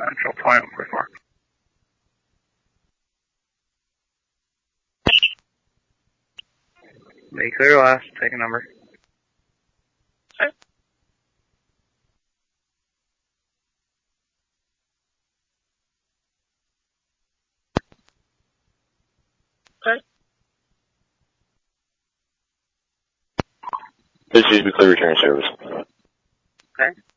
Central 2144. Be clear last, take a number. Okay. Okay. This is Be Clear Return Service. Okay.